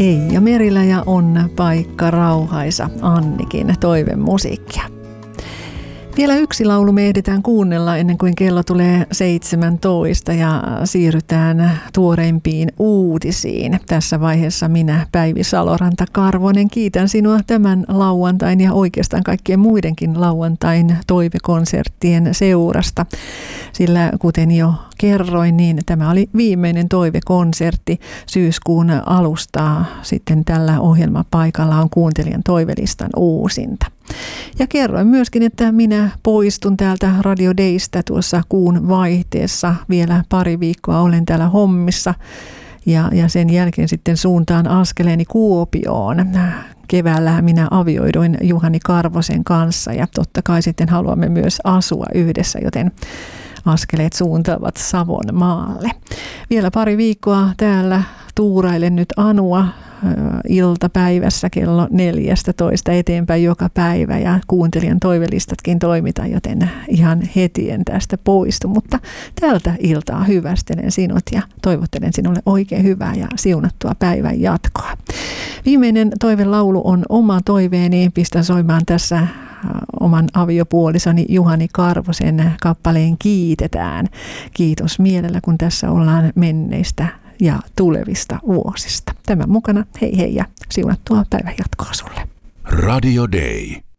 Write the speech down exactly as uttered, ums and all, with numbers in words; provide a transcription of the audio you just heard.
Eija Merilä ja On paikka rauhaisa Annikin toivemusiikkia. Vielä yksi laulu me ehditään kuunnella ennen kuin kello tulee seitsemäntoista ja siirrytään tuoreimpiin uutisiin. Tässä vaiheessa minä, Päivi Saloranta-Karvonen, kiitän sinua tämän lauantain ja oikeastaan kaikkien muidenkin lauantain toivekonserttien seurasta. Sillä kuten jo kerroin, niin tämä oli viimeinen toivekonsertti syyskuun alusta. Sitten tällä ohjelmapaikalla on kuuntelijan toivelistan uusinta. Ja kerroin myöskin, että minä poistun täältä Radio Daystä tuossa kuun vaihteessa. Vielä pari viikkoa olen täällä hommissa ja, ja sen jälkeen sitten suuntaan askeleeni Kuopioon. Keväällä minä avioiduin Juhani Karvosen kanssa ja totta kai sitten haluamme myös asua yhdessä, joten askeleet suuntaavat Savon maalle. Vielä pari viikkoa täällä tuurailen nyt Anua iltapäivässä kello neljästätoista eteenpäin joka päivä ja kuuntelijan toivelistatkin toimitaan, joten ihan heti en tästä poistu, mutta tältä iltaa hyvästelen sinut ja toivottelen sinulle oikein hyvää ja siunattua päivän jatkoa. Viimeinen toivelaulu on oma toiveeni, pistän soimaan tässä oman aviopuolisoni Juhani Karvosen kappaleen Kiitetään. Kiitos mielellä, kun tässä ollaan menneistä ja tulevista vuosista. Tämän mukana hei hei ja siunattua päivän jatkoa sulle. Radio Day.